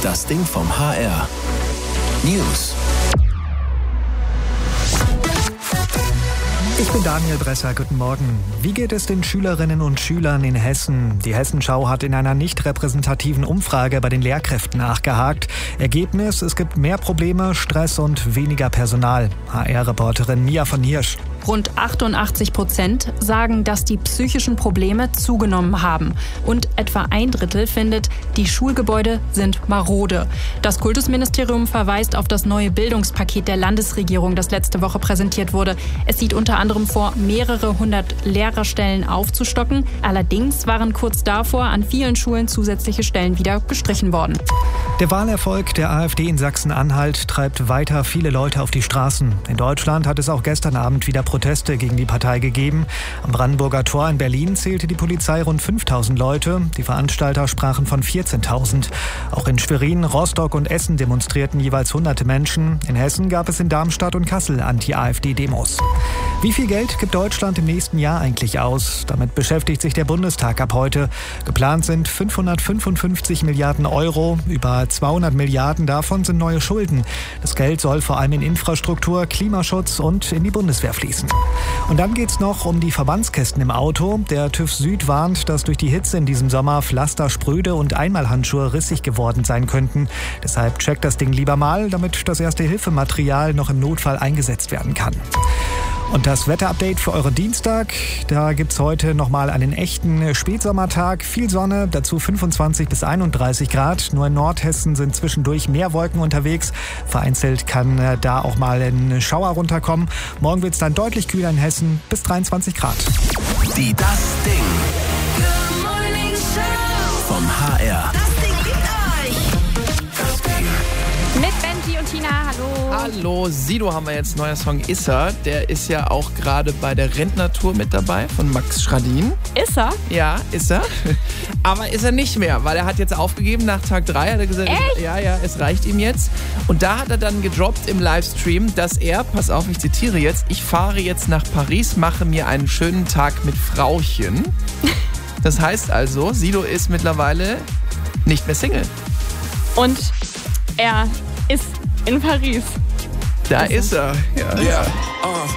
Das Ding vom HR. News. Ich bin Daniel Bresser, guten Morgen. Wie geht es den Schülerinnen und Schülern in Hessen? Die Hessenschau hat in einer nicht repräsentativen Umfrage bei den Lehrkräften nachgehakt. Ergebnis: Es gibt mehr Probleme, Stress und weniger Personal. HR-Reporterin Mia von Hirsch. Rund 88% sagen, dass die psychischen Probleme zugenommen haben. Und etwa ein Drittel findet, die Schulgebäude sind marode. Das Kultusministerium verweist auf das neue Bildungspaket der Landesregierung, das letzte Woche präsentiert wurde. Es sieht unter anderem vor, mehrere hundert Lehrerstellen aufzustocken. Allerdings waren kurz davor an vielen Schulen zusätzliche Stellen wieder gestrichen worden. Der Wahlerfolg der AfD in Sachsen-Anhalt treibt weiter viele Leute auf die Straßen. In Deutschland hat es auch gestern Abend wieder Proteste gegen die Partei gegeben. Am Brandenburger Tor in Berlin zählte die Polizei rund 5.000 Leute. Die Veranstalter sprachen von 14.000. Auch in Schwerin, Rostock und Essen demonstrierten jeweils hunderte Menschen. In Hessen gab es in Darmstadt und Kassel Anti-AfD-Demos. Wie viel Geld gibt Deutschland im nächsten Jahr eigentlich aus? Damit beschäftigt sich der Bundestag ab heute. Geplant sind 555 Milliarden Euro. Über 200 Milliarden davon sind neue Schulden. Das Geld soll vor allem in Infrastruktur, Klimaschutz und in die Bundeswehr fließen. Und dann geht's noch um die Verbandskästen im Auto. Der TÜV Süd warnt, dass durch die Hitze in diesem Sommer Pflaster spröde und Einmalhandschuhe rissig geworden sein könnten. Deshalb checkt das Ding lieber mal, damit das Erste-Hilfe-Material noch im Notfall eingesetzt werden kann. Und das Wetterupdate für euren Dienstag. Da gibt's heute nochmal einen echten Spätsommertag. Viel Sonne, dazu 25 bis 31 Grad. Nur in Nordhessen sind zwischendurch mehr Wolken unterwegs. Vereinzelt kann da auch mal ein Schauer runterkommen. Morgen wird's dann deutlich kühler in Hessen, bis 23 Grad. Die Das Ding. Good Morning Show vom HR. Das Ding liebt euch. Das Ding. Mit Benji und Tina, hallo. Hallo, Sido haben wir jetzt, neuer Song Issa. Der ist ja auch gerade bei der Rentnertour mit dabei von Max Schradin. Ist er? Ja, ist er. Aber ist er nicht mehr, weil er hat jetzt aufgegeben nach Tag 3. Hat er gesagt, Echt? ja, es reicht ihm jetzt. Und da hat er dann gedroppt im Livestream, dass er, pass auf, ich zitiere jetzt, ich fahre jetzt nach Paris, mache mir einen schönen Tag mit Frauchen. Das heißt also, Sido ist mittlerweile nicht mehr Single. Und er ist in Paris. Da ist er. Ja.